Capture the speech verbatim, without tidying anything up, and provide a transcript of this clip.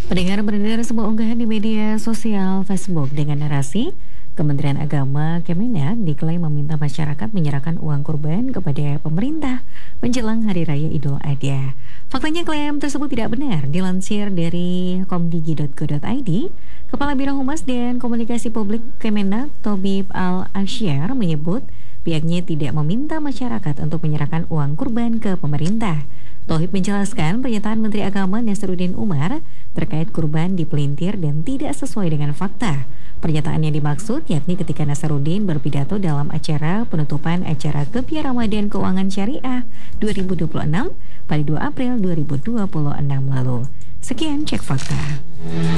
Pendengar, beredar sebuah unggahan di media sosial Facebook dengan narasi Kementerian Agama Kemenak diklaim meminta masyarakat menyerahkan uang kurban kepada pemerintah menjelang Hari Raya Idul Adha. Faktanya klaim tersebut tidak benar. Dilansir dari komdigi titik go titik i d, Kepala Biro Humas dan Komunikasi Publik Kemenak, Tobib Al-Asyar, menyebut pihaknya tidak meminta masyarakat untuk menyerahkan uang kurban ke pemerintah. Tohib menjelaskan pernyataan Menteri Agama Nasaruddin Umar terkait kurban dipelintir dan tidak sesuai dengan fakta. Pernyataan yang dimaksud yakni ketika Nasaruddin berpidato dalam acara penutupan acara Gebiar Ramadan Keuangan Syariah dua ribu dua puluh enam pada dua April dua ribu dua puluh enam lalu. Sekian Cek Fakta.